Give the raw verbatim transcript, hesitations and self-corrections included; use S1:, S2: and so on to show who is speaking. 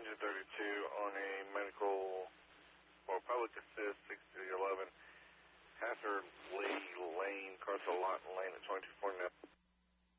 S1: engine thirty-two on a medical or public assist six three eleven, Hazard Lee Lane, Carson Lot Lane at twenty-four now.